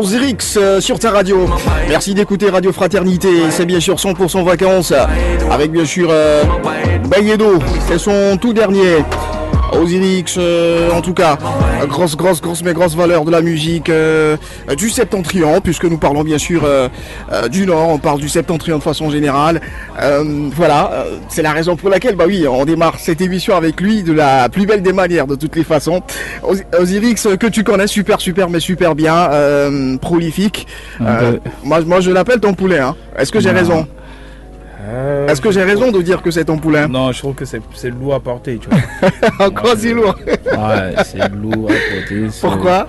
Ozyrix sur ta radio. Merci d'écouter Radio Fraternité. C'est bien sûr 100% vacances avec bien sûr Bayedo. C'est son tout dernier. Ozyrix, en tout cas, grosse valeur de la musique du septentrion, puisque nous parlons bien sûr du Nord, on parle du septentrion de façon générale. Voilà, c'est la raison pour laquelle, bah oui, on démarre cette émission avec lui de la plus belle des manières, de toutes les façons. Ozyrix, que tu connais super bien, prolifique. Moi, je l'appelle ton poulet, hein. Est-ce que j'ai raison? Est-ce que j'ai raison de dire que c'est ton poulain? Non, je trouve que c'est lourd à porter, tu vois. Encore si lourd? Ouais, c'est lourd à porter. Pourquoi?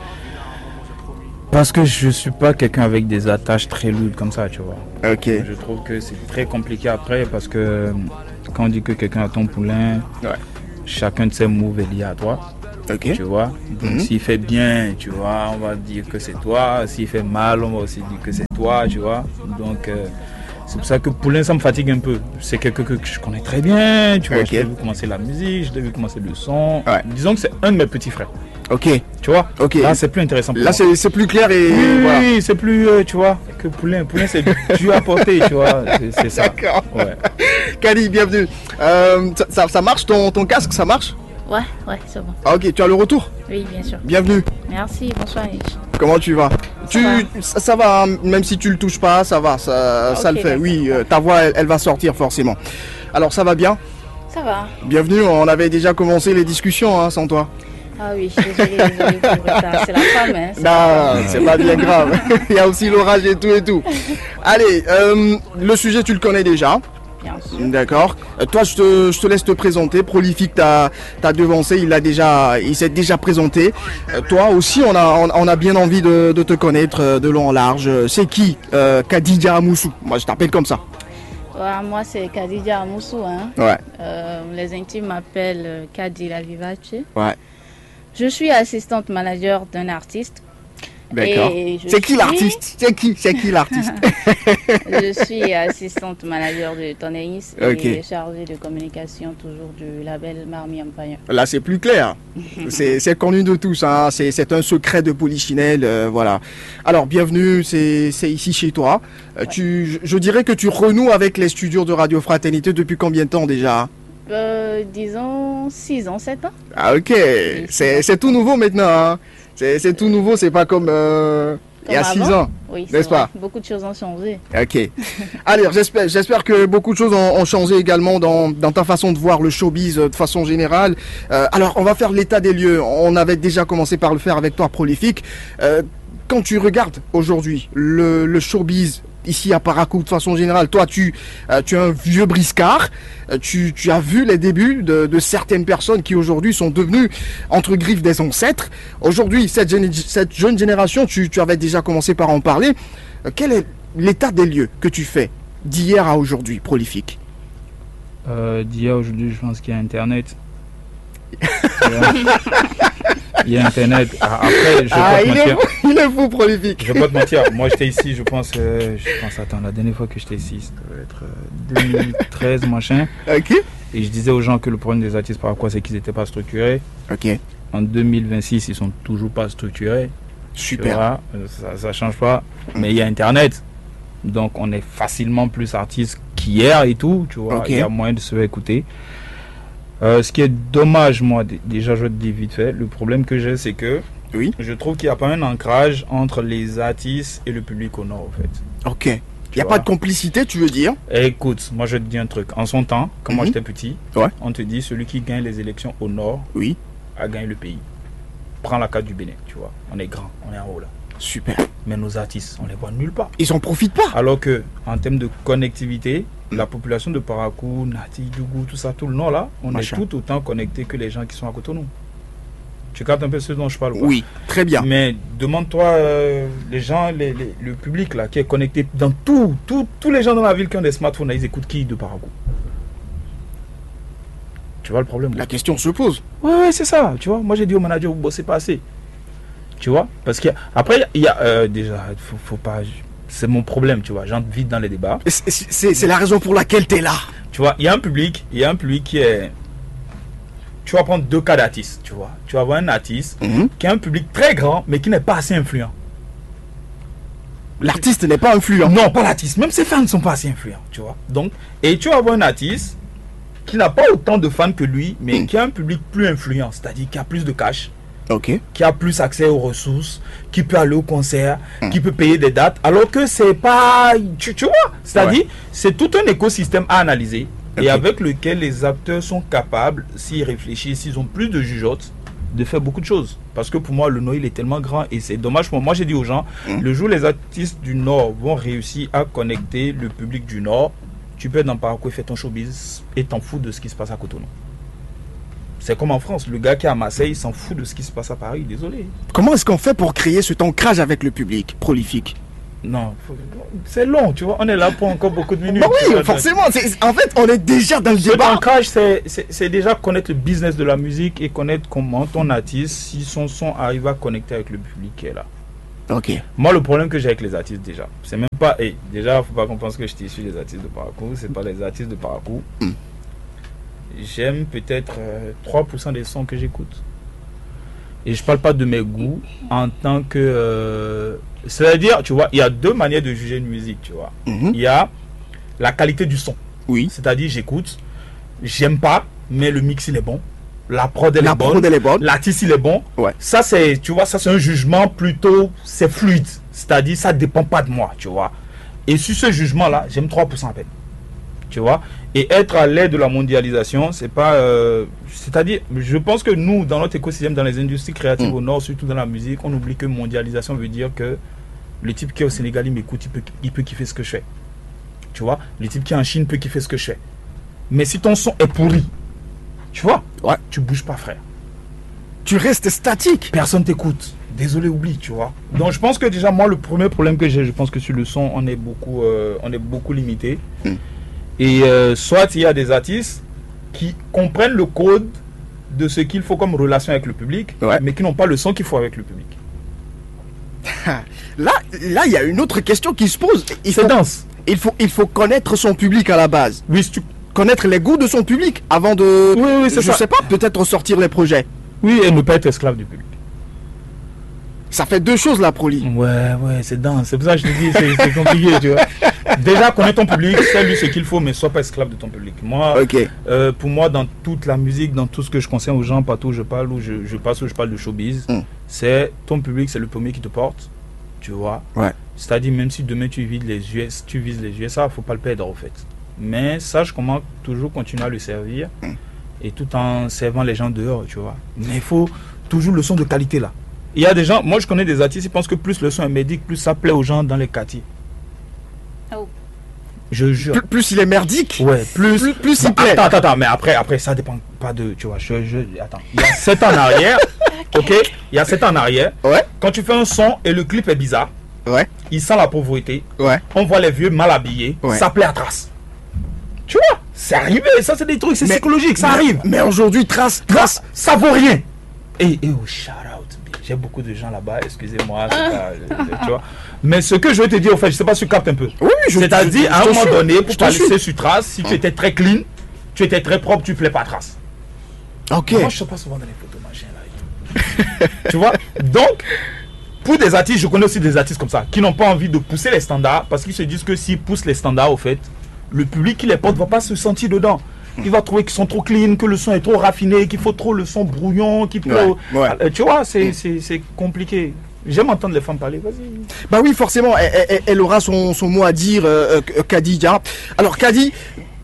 Parce que je suis pas quelqu'un avec des attaches très lourdes comme ça, tu vois. Ok. Je trouve que c'est très compliqué après parce que quand on dit que quelqu'un a ton poulain, ouais, chacun de ses moves est lié à toi. Ok. Tu vois. Donc s'il fait bien, tu vois, on va dire que c'est toi. S'il fait mal, on va aussi dire que c'est toi, tu vois. Donc c'est pour ça que poulain, ça me fatigue un peu. C'est quelqu'un que je connais très bien, tu vois. Okay. Je l'ai vu commencer la musique, je l'ai vu commencer le son. Ouais. Disons que c'est un de mes petits frères. Ok. Tu vois. Ok. Là, c'est plus intéressant. Là, c'est plus clair et. Oui, voilà. Oui, c'est plus, tu vois, que poulain. Poulain, c'est dur à porter, tu vois. C'est ça. D'accord. Ouais. Kali, bienvenue. Ça marche, ton casque, ça marche? Ouais, c'est bon. Ah, ok, tu as le retour? Oui, bien sûr. Bienvenue. Merci, bonsoir. Comment tu vas? Ça va, même si tu le touches pas, ça va, ça le fait. Oui, ta voix, elle va sortir forcément. Alors, ça va bien? Ça va. Bienvenue, on avait déjà commencé les discussions hein, sans toi. Ah oui, désolé pour le retard. C'est la femme, hein. Non, c'est pas bien grave. Il y a aussi l'orage et tout. Allez, le sujet, tu le connais déjà. Bien sûr. D'accord. Toi, je te laisse te présenter. Prolifique, t'as devancé, il s'est déjà présenté. Toi aussi, on a bien envie de te connaître de long en large. C'est qui Khadija Amoussou? Moi, je t'appelle comme ça. Ouais, moi, c'est Khadija Amoussou. Hein. Ouais. Les intimes m'appellent Khadi la Vivace. Ouais. Je suis assistante manager d'un artiste. D'accord. C'est qui l'artiste? C'est qui l'artiste? Je suis assistante manager de Tonéis et chargée de communication toujours du label Marmi Empire. Là, c'est plus clair. C'est connu de tous. Hein. C'est un secret de Polichinelle. Voilà. Alors, bienvenue. C'est ici chez toi. Ouais. Je dirais que tu renoues avec les studios de Radio Fraternité depuis combien de temps déjà? Disons 6 ans, 7 ans. Ah, ok. C'est tout nouveau maintenant. Hein. C'est tout nouveau, c'est pas comme il y a 6 ans, oui, n'est-ce pas? Beaucoup de choses ont changé. Ok. Allez, j'espère que beaucoup de choses ont changé également dans ta façon de voir le showbiz de façon générale. Alors, on va faire l'état des lieux. On avait déjà commencé par le faire avec toi, Prolifique. Quand tu regardes aujourd'hui le showbiz ici à Parakou de façon générale, toi tu es un vieux briscard, tu as vu les débuts de certaines personnes qui aujourd'hui sont devenues entre griffes des ancêtres. Aujourd'hui, cette jeune génération, tu avais déjà commencé par en parler. Quel est l'état des lieux que tu fais d'hier à aujourd'hui, Prolifique? D'hier à aujourd'hui, je pense qu'il y a Internet. Il y a Internet. Après, je vais pas te mentir. Il est fou, Prolifique. Je vais pas te mentir. Moi, j'étais ici, je pense, attends, la dernière fois que j'étais ici, ça devait être 2013, machin. Ok. Et je disais aux gens que le problème des artistes, par quoi, c'est qu'ils n'étaient pas structurés. Ok. En 2026, ils sont toujours pas structurés. Super. Ça change pas. Mais il y a Internet. Donc, on est facilement plus artistes qu'hier et tout, tu vois. Il y a moyen de se faire écouter. Ce qui est dommage, moi, déjà je te dis vite fait, le problème que j'ai, c'est que je trouve qu'il n'y a pas un ancrage entre les artistes et le public au Nord, en fait. Ok. Il n'y a pas de complicité, tu veux dire? Écoute, moi je te dis un truc. En son temps, quand moi j'étais petit, on te dit celui qui gagne les élections au Nord a gagné le pays. Prends la carte du Bénin, tu vois. On est grand, on est en haut là. Super. Mais nos artistes, on les voit nulle part. Ils en profitent pas. Alors que, en termes de connectivité, la population de Parakou, Nati, Dougou, tout ça, tout le nord là, on est tout autant connectés que les gens qui sont à côté de nous. Tu captes un peu ce dont je parle? Oui, très bien. Mais demande-toi, les gens, le public là, qui est connecté dans tous les gens dans la ville qui ont des smartphones, là, ils écoutent qui de Parakou? Tu vois le problème? La question se pose. Ouais, c'est ça. Tu vois, moi j'ai dit au manager, vous bossez pas assez. Tu vois, parce qu'après, il y a déjà, faut pas. C'est mon problème, tu vois. J'entre vite dans les débats. C'est la raison pour laquelle tu es là. Tu vois, il y a un public qui est. Tu vas prendre deux cas d'artistes, tu vois. Tu vas avoir un artiste qui a un public très grand, mais qui n'est pas assez influent. L'artiste n'est pas influent. Non, pas l'artiste. Même ses fans ne sont pas assez influents, tu vois. Donc, et tu vas avoir un artiste qui n'a pas autant de fans que lui, mais qui a un public plus influent, c'est-à-dire qui a plus de cash, qui a plus accès aux ressources, qui peut aller au concert, qui peut payer des dates, alors que c'est pas... Tu vois, c'est-à-dire, c'est tout un écosystème à analyser, et avec lequel les acteurs sont capables, s'ils réfléchissent, s'ils ont plus de jugeote, de faire beaucoup de choses. Parce que pour moi, le Nord, il est tellement grand et c'est dommage pour moi. Moi, j'ai dit aux gens, le jour où les artistes du Nord vont réussir à connecter le public du Nord, tu peux être dans Parakou et faire ton showbiz et t'en fous de ce qui se passe à Cotonou. C'est comme en France, le gars qui est à Marseille, il s'en fout de ce qui se passe à Paris, désolé. Comment est-ce qu'on fait pour créer cet ancrage avec le public prolifique? Non, c'est long, tu vois, on est là pour encore beaucoup de minutes. Bah oui, forcément, en fait, on est déjà dans le débat. L'ancrage, c'est déjà connaître le business de la musique et connaître comment ton artiste, si son son arrive à connecter avec le public qui est là. Ok. Moi, le problème que j'ai avec les artistes déjà, c'est même pas, déjà, faut pas qu'on pense que je suis issu des artistes de Parakou, c'est pas les artistes de Parakou. J'aime peut-être 3% des sons que j'écoute. Et je parle pas de mes goûts en tant que... c'est-à-dire, tu vois, il y a deux manières de juger une musique, tu vois. Il y a la qualité du son. Oui. C'est-à-dire, j'écoute, j'aime pas, mais le mix, il est bon. La prod, elle est bonne. L'artiste, il est bon. Ouais. Ça, c'est, tu vois, ça, c'est un jugement plutôt, c'est fluide. C'est-à-dire, ça dépend pas de moi, tu vois. Et sur ce jugement-là, j'aime 3% à peine. Tu vois. Et être à l'aide de la mondialisation, c'est pas... c'est-à-dire, je pense que nous, dans notre écosystème, dans les industries créatives au Nord, surtout dans la musique, on oublie que mondialisation veut dire que le type qui est au Sénégal, il m'écoute, il peut kiffer ce que je fais. Tu vois. Le type qui est en Chine peut kiffer ce que je fais. Mais si ton son est pourri, tu vois, tu bouges pas, frère. Tu restes statique. Personne t'écoute. Désolé, oublie, tu vois. Donc, je pense que déjà, moi, le premier problème que j'ai, je pense que sur le son, on est beaucoup limité. Et soit il y a des artistes qui comprennent le code de ce qu'il faut comme relation avec le public, mais qui n'ont pas le son qu'il faut avec le public. Là, il y a une autre question qui se pose. C'est dense. Il faut connaître son public à la base. Oui, si tu... connaître les goûts de son public avant de... Oui, c'est ça. Je sais pas, peut-être sortir les projets. Oui, et ne pas être esclave du public. Ça fait deux choses, la Proli. Ouais, c'est dense. C'est pour ça que je te dis, c'est compliqué, tu vois. Déjà, connais ton public, sais-lui ce qu'il faut, mais sois pas esclave de ton public. Moi, pour moi, dans toute la musique, dans tout ce que je conseille aux gens, partout où je parle, où je passe, où je parle de showbiz, c'est ton public, c'est le premier qui te porte, tu vois. C'est-à-dire, même si demain tu vises les USA, faut pas le perdre, en fait. Mais sache comment toujours continuer à le servir, et tout en servant les gens dehors, tu vois. Mais il faut toujours le son de qualité, là. Il y a des gens, moi je connais des artistes, ils pensent que plus le son est merdique, plus ça plaît aux gens dans les quartiers. Je jure. Plus il est merdique. Ouais, plus il plaît. Attends, mais après ça dépend pas de, tu vois, attends. Il y a 7 ans en arrière, il y a 7 ans en arrière, quand tu fais un son et le clip est bizarre, il sent la pauvreté, on voit les vieux mal habillés, ça plaît à trace. Tu vois, c'est arrivé, ça c'est des trucs, c'est psychologique, ça arrive. Mais aujourd'hui, trace, ça vaut rien. Et shout out, j'ai beaucoup de gens là-bas, excusez-moi, tu vois. Mais ce que je veux te dire, en fait, je sais pas si tu captes un peu. Oui, c'est-à-dire, à un moment donné, pour passer sur trace, si tu étais très clean, tu étais très propre, tu plais pas à trace. Ok. Moi, je sais pas souvent dans les photos, machin là. Tu vois. Donc, pour des artistes, je connais aussi des artistes comme ça, qui n'ont pas envie de pousser les standards, parce qu'ils se disent que s'ils poussent les standards, au fait, le public qui les porte va pas se sentir dedans. Il va trouver qu'ils sont trop clean, que le son est trop raffiné, qu'il faut trop le son brouillon, qu'il faut... Tu vois, c'est compliqué. J'aime entendre les femmes parler, vas-y. Bah oui, forcément, elle aura son mot à dire, Kadi. Alors, Kadi,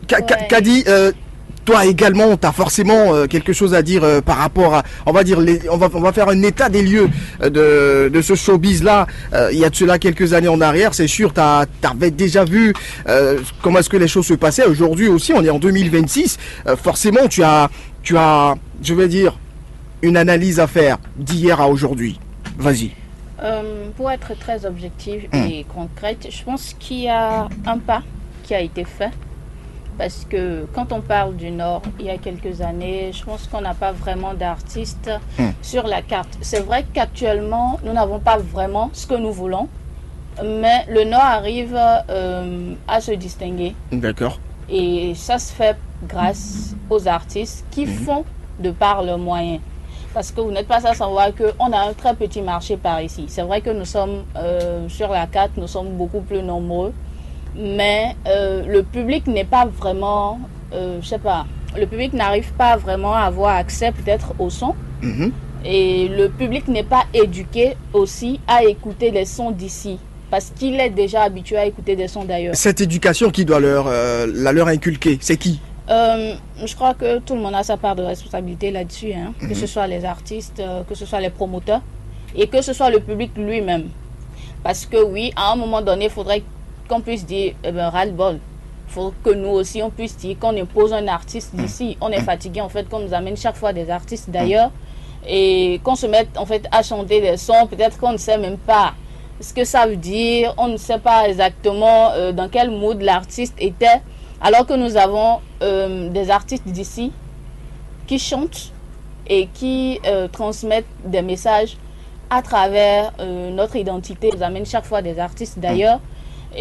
toi également, tu as forcément quelque chose à dire par rapport à, on va dire, on va faire un état des lieux de ce showbiz-là. Il y a de cela quelques années en arrière, c'est sûr, tu avais déjà vu comment est-ce que les choses se passaient. Aujourd'hui aussi, on est en 2026. Forcément, tu as, je vais dire, une analyse à faire d'hier à aujourd'hui. Vas-y. Pour être très objective et concrète, je pense qu'il y a un pas qui a été fait. Parce que quand on parle du Nord, il y a quelques années, je pense qu'on n'a pas vraiment d'artistes sur la carte. C'est vrai qu'actuellement, nous n'avons pas vraiment ce que nous voulons, mais le Nord arrive à se distinguer. D'accord. Et ça se fait grâce aux artistes qui font de par leurs moyens. Parce que vous n'êtes pas sans savoir qu'on a un très petit marché par ici. C'est vrai que nous sommes sur la carte, nous sommes beaucoup plus nombreux, mais le public n'est pas vraiment, je sais pas, le public n'arrive pas vraiment à avoir accès peut-être au son. Et le public n'est pas éduqué aussi à écouter les sons d'ici, parce qu'il est déjà habitué à écouter des sons d'ailleurs. Cette éducation qui doit leur inculquer, c'est qui? Je crois que tout le monde a sa part de responsabilité là-dessus, hein. Que ce soit les artistes, que ce soit les promoteurs et que ce soit le public lui-même. Parce que oui, à un moment donné, il faudrait qu'on puisse dire, ras-le-bol. Il faut que nous aussi, on puisse dire qu'on impose un artiste d'ici. On est fatigué, en fait, qu'on nous amène chaque fois des artistes d'ailleurs et qu'on se mette, en fait, à chanter des sons. Peut-être qu'on ne sait même pas ce que ça veut dire. On ne sait pas exactement dans quel mood l'artiste était. Alors que nous avons des artistes d'ici qui chantent et qui transmettent des messages à travers notre identité. Nous amènent chaque fois des artistes d'ailleurs